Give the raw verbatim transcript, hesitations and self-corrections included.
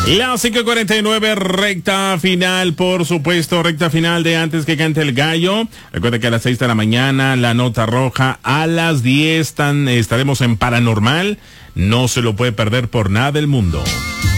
La cinco cuarenta y nueve, recta final, por supuesto, recta final de Antes que cante el gallo. Recuerda que a las seis de la mañana, la nota roja, a las diez tan, estaremos en Paranormal. No se lo puede perder por nada del mundo.